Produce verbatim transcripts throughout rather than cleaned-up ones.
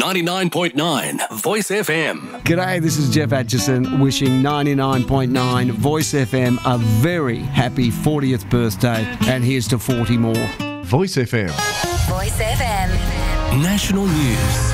ninety-nine point nine Voice F M. G'day, this is Jeff Atchison wishing ninety-nine point nine Voice F M a very happy fortieth birthday, and here's to forty more. Voice F M. Voice F M. National News.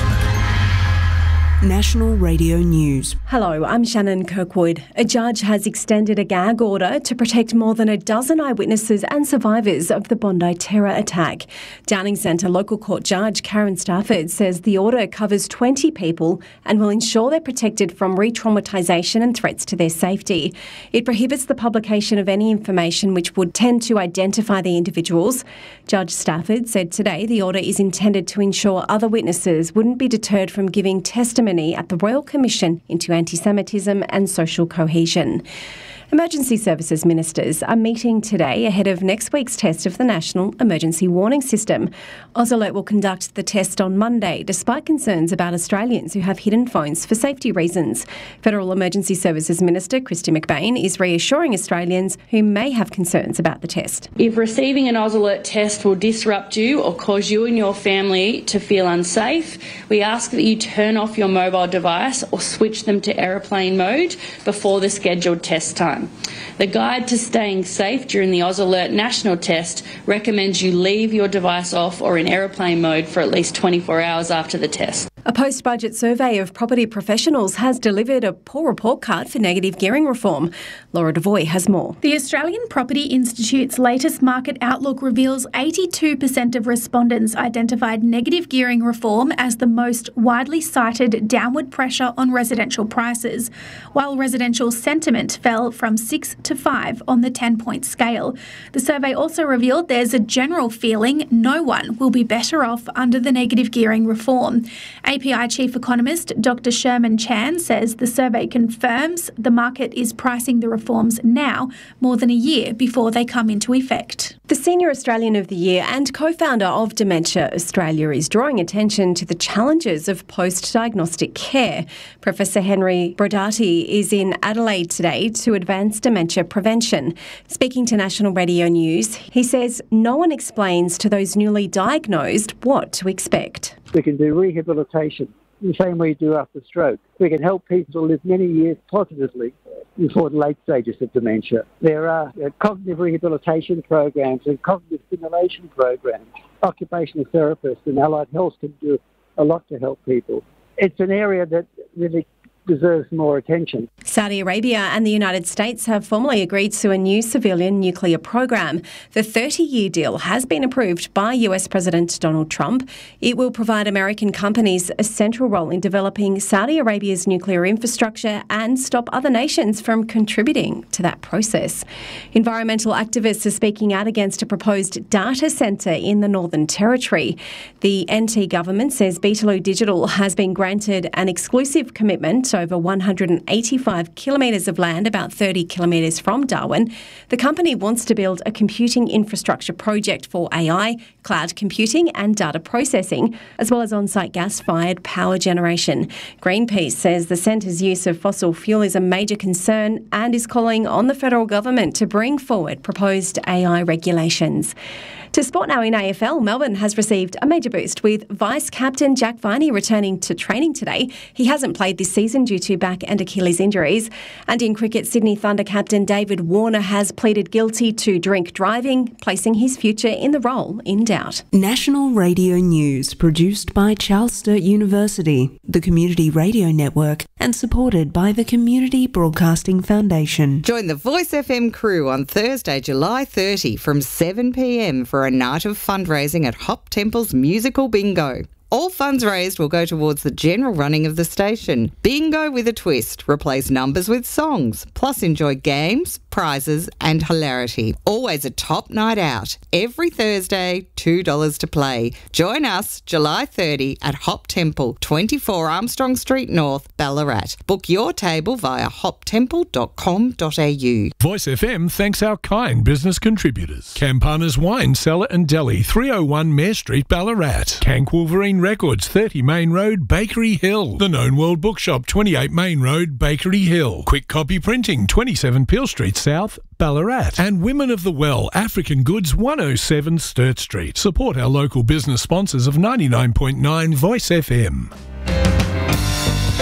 National Radio News. Hello, I'm Shannon Kirkwood. A judge has extended a gag order to protect more than a dozen eyewitnesses and survivors of the Bondi terror attack. Downing Centre local court judge Karen Stafford says the order covers twenty people and will ensure they're protected from re-traumatisation and threats to their safety. It prohibits the publication of any information which would tend to identify the individuals. Judge Stafford said today the order is intended to ensure other witnesses wouldn't be deterred from giving testimony at the Royal Commission into Anti-Semitism and Social Cohesion. Emergency Services Ministers are meeting today ahead of next week's test of the National Emergency Warning System. Ausalert will conduct the test on Monday, despite concerns about Australians who have hidden phones for safety reasons. Federal Emergency Services Minister Kristy McBain is reassuring Australians who may have concerns about the test. If receiving an Ausalert test will disrupt you or cause you and your family to feel unsafe, we ask that you turn off your mobile device or switch them to aeroplane mode before the scheduled test time. The guide to staying safe during the Ausalert national test recommends you leave your device off or in aeroplane mode for at least twenty-four hours after the test. A post-budget survey of property professionals has delivered a poor report card for negative gearing reform. Laura Devoy has more. The Australian Property Institute's latest market outlook reveals eighty-two percent of respondents identified negative gearing reform as the most widely cited downward pressure on residential prices, while residential sentiment fell from six to five on the ten-point scale. The survey also revealed there's a general feeling no one will be better off under the negative gearing reform. A P I Chief Economist Doctor Sherman Chan says the survey confirms the market is pricing the reforms now more than a year before they come into effect. The Senior Australian of the Year and co-founder of Dementia Australia is drawing attention to the challenges of post-diagnostic care. Professor Henry Brodati is in Adelaide today to advance dementia prevention. Speaking to National Radio News, he says no one explains to those newly diagnosed what to expect. We can do rehabilitation the same way you do after stroke. We can help people live many years positively before the late stages of dementia. There are uh, cognitive rehabilitation programs and cognitive stimulation programs. Occupational therapists and allied health can do a lot to help people. It's an area that really deserves more attention. Saudi Arabia and the United States have formally agreed to a new civilian nuclear program. The thirty-year deal has been approved by U S President Donald Trump. It will provide American companies a central role in developing Saudi Arabia's nuclear infrastructure and stop other nations from contributing to that process. Environmental activists are speaking out against a proposed data centre in the Northern Territory. The N T government says Beetaloo Digital has been granted an exclusive commitment over one hundred eighty-five kilometres of land, about thirty kilometres from Darwin. The company wants to build a computing infrastructure project for A I, cloud computing and data processing, as well as on-site gas-fired power generation. Greenpeace says the centre's use of fossil fuel is a major concern and is calling on the federal government to bring forward proposed A I regulations. To sport now in A F L, Melbourne has received a major boost with Vice-Captain Jack Viney returning to training today. He hasn't played this season due to back and Achilles injuries. And in cricket, Sydney Thunder captain David Warner has pleaded guilty to drink driving, placing his future in the role in doubt. National Radio News, produced by Charles Sturt University, the Community Radio Network, and supported by the Community Broadcasting Foundation. Join the Voice F M crew on Thursday, July thirtieth from seven p m for a night of fundraising at Hop Temple's Musical Bingo. All funds raised will go towards the general running of the station. Bingo with a twist. Replace numbers with songs. Plus enjoy games, prizes and hilarity. Always a top night out. Every Thursday, two dollars to play. Join us July thirtieth at Hop Temple, twenty-four Armstrong Street North, Ballarat. Book your table via hop temple dot com dot a u. Voice F M thanks our kind business contributors. Campana's Wine Cellar and Deli, three oh one Mare Street, Ballarat. Cank Wolverine Records, thirty Main Road, Bakery Hill. The Known World Bookshop, twenty-eight Main Road, Bakery Hill. Quick Copy Printing, twenty-seven Peel Street South, Ballarat. And Women of the Well, African Goods, one oh seven Sturt Street. Support our local business sponsors of ninety-nine point nine Voice F M.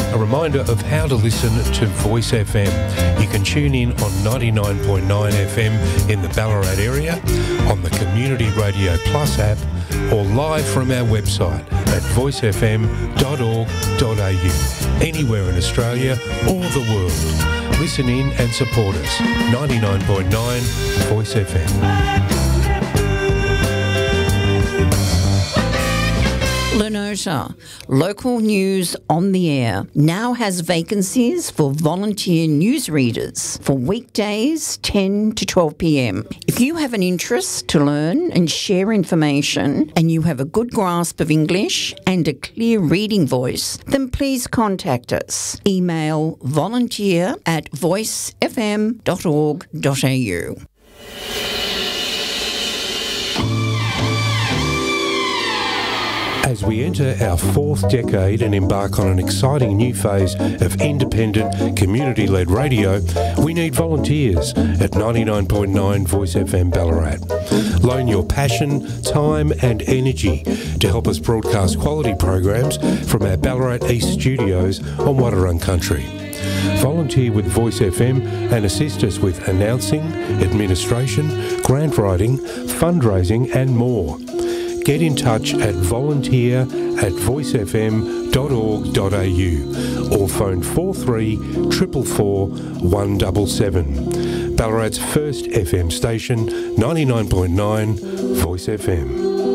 A reminder of how to listen to Voice F M. You can tune in on ninety-nine point nine F M in the Ballarat area, on the Community Radio Plus app, or live from our website at voice f m dot org dot a u. Anywhere in Australia or the world. Listen in and support us. ninety-nine point nine Voice F M. Leonota, local news on the air, now has vacancies for volunteer newsreaders for weekdays ten to twelve p m. If you have an interest to learn and share information and you have a good grasp of English and a clear reading voice, then please contact us. Email volunteer at voice f m dot org dot a u. As we enter our fourth decade and embark on an exciting new phase of independent, community-led radio, we need volunteers at ninety-nine point nine Voice F M Ballarat. Loan your passion, time and energy to help us broadcast quality programs from our Ballarat East studios on Wadawurrung Country. Volunteer with Voice F M and assist us with announcing, administration, grant writing, fundraising and more. Get in touch at volunteer at voice f m dot org dot a u or phone four three four four four one seven seven. Ballarat's first F M station, ninety-nine point nine Voice F M.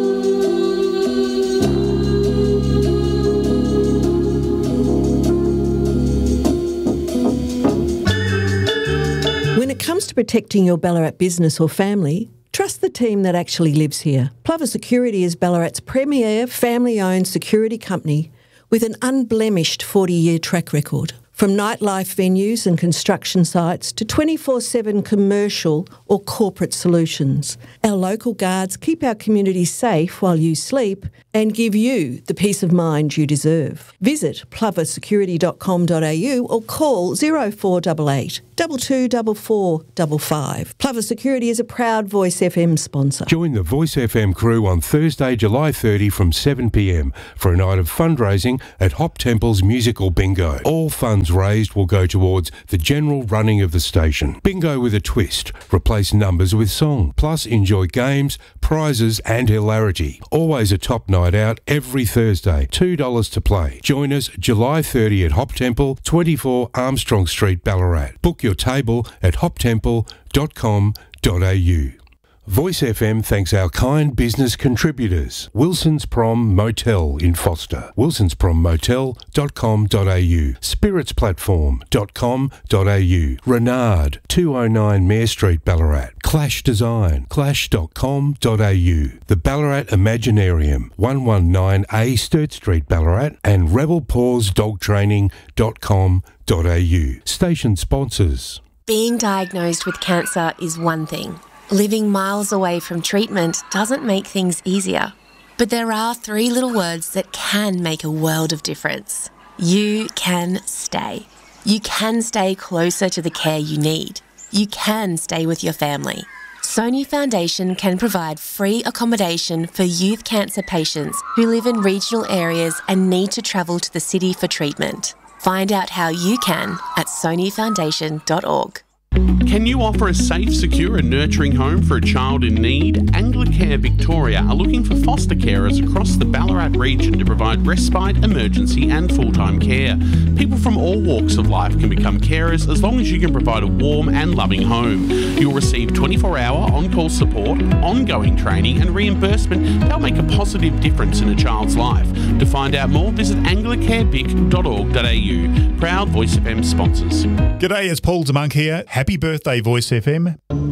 When it comes to protecting your Ballarat business or family, trust the team that actually lives here. Plover Security is Ballarat's premier family-owned security company with an unblemished forty-year track record. From nightlife venues and construction sites to twenty-four seven commercial or corporate solutions, our local guards keep our community safe while you sleep and give you the peace of mind you deserve. Visit plover security dot com dot a u or call zero four eight eight, two two four four five five. Plover Security is a proud Voice F M sponsor. Join the Voice F M crew on Thursday, July thirtieth from seven p m for a night of fundraising at Hop Temple's Musical Bingo. All funds raised will go towards the general running of the station. Bingo with a twist. Replace numbers with song. Plus enjoy games, prizes and hilarity. Always a top night out every Thursday. two dollars to play. Join us July thirtieth at Hop Temple, twenty-four Armstrong Street, Ballarat. Book your table at hop temple dot com dot a u. Voice F M thanks our kind business contributors. Wilson's Prom Motel in Foster. wilsons prom motel dot com dot a u. spirits platform dot com dot a u. Renard, two oh nine Mare Street, Ballarat. Clash Design, clash dot com dot a u. The Ballarat Imaginarium, one nineteen A Sturt Street, Ballarat. And rebel paws dog training dot com dot a u. Station sponsors. Being diagnosed with cancer is one thing. Living miles away from treatment doesn't make things easier. But there are three little words that can make a world of difference. You can stay. You can stay closer to the care you need. You can stay with your family. Sony Foundation can provide free accommodation for youth cancer patients who live in regional areas and need to travel to the city for treatment. Find out how you can at sony foundation dot org. Can you offer a safe, secure and nurturing home for a child in need? Anglicare Victoria are looking for foster carers across the Ballarat region to provide respite, emergency and full-time care. People from all walks of life can become carers as long as you can provide a warm and loving home. You'll receive twenty-four hour on-call support, ongoing training and reimbursement that'll make a positive difference in a child's life. To find out more, visit anglicare vic dot org dot a u. Proud Voice F M sponsors. G'day, it's Paul DeMonk here. Happy birthday, Voice F M.